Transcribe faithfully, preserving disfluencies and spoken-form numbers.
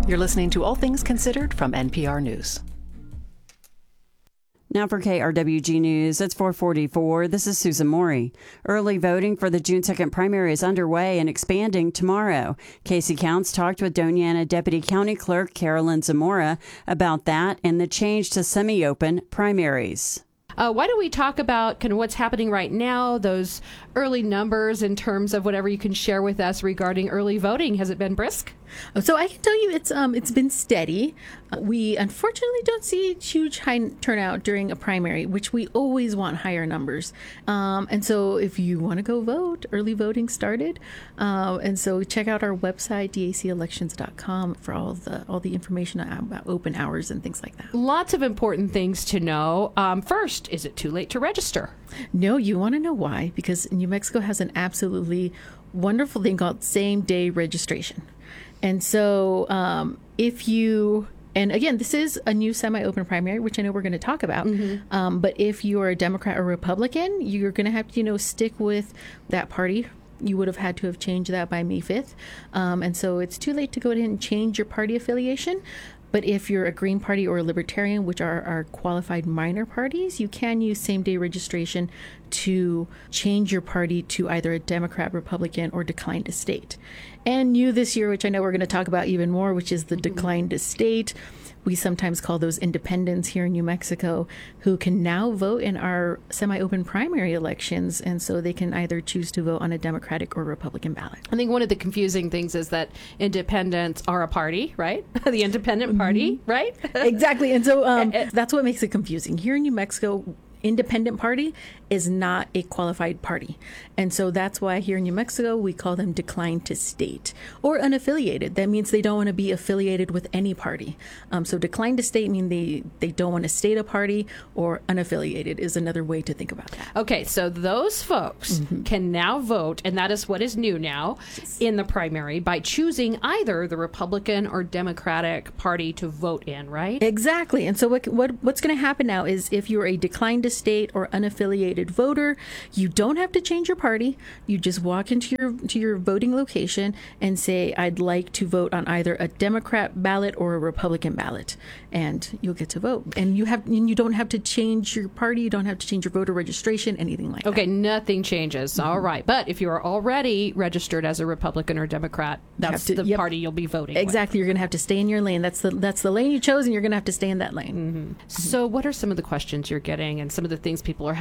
You're listening to All Things Considered from N P R News. Now for K R W G News, it's four forty-four. This is Susan Morey. Early voting for the June second primary is underway and expanding tomorrow. Casey Counts talked with Doñana Deputy County Clerk Carolyn Zamora about that and the change to semi-open primaries. Uh, why don't we talk about kind of what's happening right now, those early numbers in terms of whatever you can share with us regarding early voting. Has it been brisk? So I can tell you it's um it's been steady. Uh, we unfortunately don't see huge high turnout during a primary, which we always want higher numbers. Um, and so if you want to go vote, early voting started. Uh, and so check out our website, D A C elections dot com, for all the all the information about open hours and things like that. Lots of important things to know. Um, first, is it too late to register? No, you want to know why? Because New Mexico has an absolutely wonderful thing called same-day registration. And so um, if you, and again, this is a new semi-open primary, which I know we're going to talk about. Mm-hmm. Um, but if you are a Democrat or Republican, you're going to have to, you know, stick with that party. You would have had to have changed that by May fifth. Um, and so it's too late to go ahead and change your party affiliation. But if you're a Green Party or a Libertarian, which are our qualified minor parties, you can use same-day registration to change your party to either a Democrat, Republican, or decline to state. And new this year, which I know we're going to talk about even more, which is the mm-hmm. decline to state. We sometimes call those independents here in New Mexico, who can now vote in our semi-open primary elections. And so they can either choose to vote on a Democratic or Republican ballot. I think one of the confusing things is that independents are a party, right? The independent party, mm-hmm. right? Exactly. And so um, that's what makes it confusing. Here in New Mexico, independent party is not a qualified party. And so that's why here in New Mexico, we call them declined to state or unaffiliated. That means they don't want to be affiliated with any party. Um, so declined to state means they, they don't want to state a party, or unaffiliated is another way to think about that. Okay, so those folks mm-hmm. can now vote, and that is what is new now yes. in the primary, by choosing either the Republican or Democratic party to vote in, right? Exactly. And so what, what what's going to happen now is if you're a declined to state or unaffiliated voter, you don't have to change your party. You just walk into your to your voting location and say, I'd like to vote on either a Democrat ballot or a Republican ballot, and you'll get to vote. And you have and you don't have to change your party. You don't have to change your voter registration, anything like okay, that. Okay, nothing changes. Mm-hmm. All right. But if you are already registered as a Republican or Democrat, that's to, the yep. party you'll be voting Exactly. with. You're going to have to stay in your lane. That's the that's the lane you chose, and you're going to have to stay in that lane. Mm-hmm. Mm-hmm. So what are some of the questions you're getting and some of the things people are